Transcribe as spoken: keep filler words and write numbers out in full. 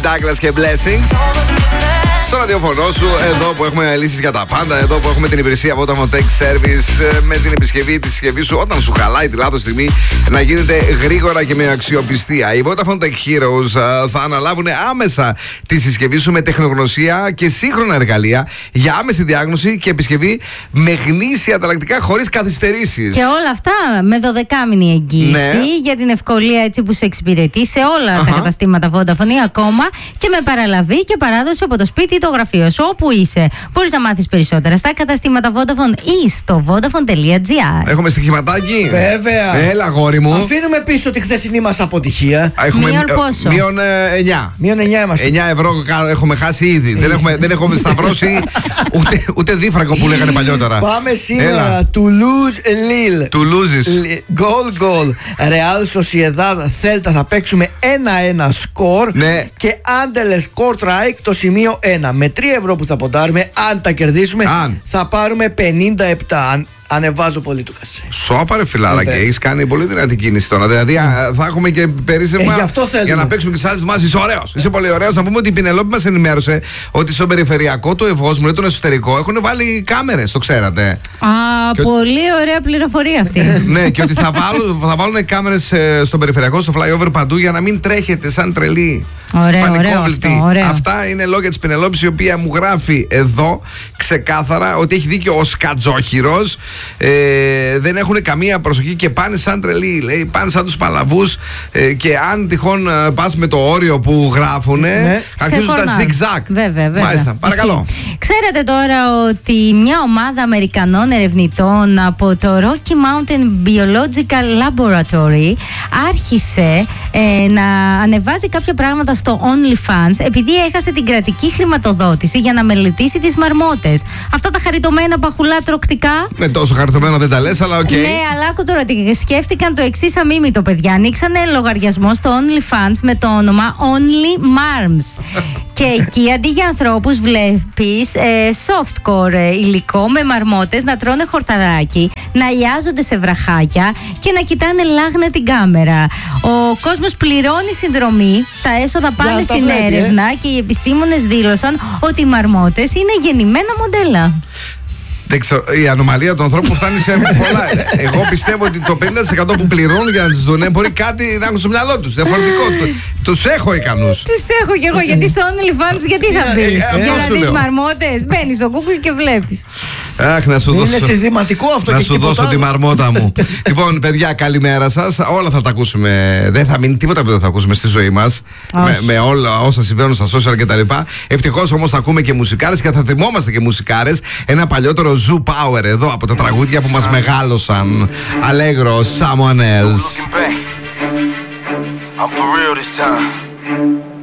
Douglas και Blessings. Στο ραδιοφωνό σου, εδώ που έχουμε λύσεις για τα πάντα, εδώ που έχουμε την υπηρεσία Vodafone Tech Service, με την επισκευή τη συσκευή σου όταν σου χαλάει τη λάθος στιγμή να γίνεται γρήγορα και με αξιοπιστία. Οι Vodafone Tech Heroes θα αναλάβουν άμεσα τη συσκευή σου με τεχνογνωσία και σύγχρονα εργαλεία για άμεση διάγνωση και επισκευή με γνήσια ανταλλακτικά χωρίς καθυστερήσεις. Και όλα αυτά με δωδεκάμηνη εγγύηση, ναι, για την ευκολία έτσι που σε εξυπηρετεί σε όλα uh-huh. τα καταστήματα Vodafone ή ακόμα και με παραλαβή και παράδοση από το σπίτι το γραφείο σου, όπου είσαι. Μπορείς να μάθεις περισσότερα στα καταστήματα Vodafone ή στο vodafone τελεία gr. Έχουμε στοιχηματάκι. Βέβαια. Έλα, γόρι μου. Αφήνουμε πίσω τη χθεσινή μας αποτυχία. Έχουμε μείον πόσο? Μείον εννιά. Μείον εννιά είμαστε. εννιά ευρώ έχουμε χάσει ήδη. δεν, έχουμε, δεν έχουμε σταυρώσει ούτε, ούτε δίφραγκο που λέγανε παλιότερα. Πάμε σήμερα. Toulouse Lille. Toulouse. Goal goal. Real Sociedad Celta θα παίξουμε ένα ένα σκορ. Ναι. Και Anderlecht Kortrijk το σημείο ένα. Με τρία ευρώ που θα ποντάρουμε, αν τα κερδίσουμε, αν. θα πάρουμε πενήντα επτά. Αν, ανεβάζω πολύ το κασέ. Σώπα ρε φιλάρα, και έχεις κάνει πολύ δυνατή κίνηση τώρα. Δηλαδή mm. θα έχουμε και περίσσεμα ε, για να παίξουμε και στις άλλες μας. Είσαι ωραίος, είσαι πολύ ωραίος. Να πούμε ότι η Πινελόπη μας ενημέρωσε ότι στο περιφερειακό του Ευόσμου, τον εσωτερικό, έχουν βάλει κάμερες, το ξέρατε? Α, πολύ ότι... ωραία πληροφορία αυτή. Ναι, και ότι θα βάλουν, θα βάλουν κάμερες στο περιφερειακό, στο flyover παντού, για να μην τρέχετε σαν τρελή. Ωραίο, ωραίο αυτό, ωραίο. Αυτά είναι λόγια της Πινελόπης, η οποία μου γράφει εδώ ξεκάθαρα ότι έχει δίκιο ο Σκατζόχυρος. Ε, δεν έχουν καμία προσοχή και πάνε σαν τρελοί. Λέει, πάνε σαν τους παλαβούς. Ε, και αν τυχόν ε, πας με το όριο που γράφουνε, ναι, αρχίζουν τα zigzag. Βέβαια, βέβαια. Μάλιστα, παρακαλώ. Ισχύει. Ξέρετε τώρα ότι μια ομάδα Αμερικανών ερευνητών από το Rocky Mountain Biological Laboratory άρχισε ε, να ανεβάζει κάποια πράγματα στο OnlyFans επειδή έχασε την κρατική χρηματοδότηση για να μελετήσει τις μαρμότες. Αυτά τα χαριτωμένα παχουλά τροκτικά. Με τόσο χαριτωμένα δεν τα λες, αλλά οκ. Okay. Ναι, αλλά άκου τώρα ότι σκέφτηκαν το εξής αμίμητο, παιδιά. Ανοίξανε λογαριασμό στο OnlyFans με το όνομα Only Marms. Και εκεί αντί για ανθρώπους βλέπεις ε, softcore ε, υλικό με μαρμότες να τρώνε χορταράκι, να λιάζονται σε βραχάκια και να κοιτάνε λάγνα την κάμερα. Ο κόσμος πληρώνει συνδρομή, τα έσοδα πάνε στην βλέπει, έρευνα ε. και οι επιστήμονες δήλωσαν ότι οι μαρμότες είναι γεννημένα μοντέλα. Δεν ξέρω, η ανομαλία του ανθρώπου φτάνει σε πολλά. Εγώ πιστεύω ότι το πενήντα τοις εκατό που πληρώνουν για να τις δουν μπορεί κάτι να έχουν στο μυαλό τους. Διαφορετικό. Τους έχω ικανούς. Τους έχω κι εγώ, γιατί στο OnlyFans γιατί θα μπεις? Για να δεις μαρμότες. Μπαίνεις στο Google και βλέπεις. Αχ, να σου δώσω. Είναι συνθηματικό αυτό. Να σου δώσω τη μαρμότα μου. Λοιπόν, παιδιά, καλημέρα σας. Όλα θα τα ακούσουμε. Δεν θα μείνει τίποτα που δεν θα ακούσουμε στη ζωή μας. Με όλα όσα συμβαίνουν στα social κτλ. Ευτυχώς όμως θα ακούμε και μουσικάρες και θα θυμόμαστε και μουσικάρες. Ένα παλιότερο Zoo Power εδώ από τα τραγούδια που μας μεγάλωσαν. Allegro, Someone Else. I'm for real this time.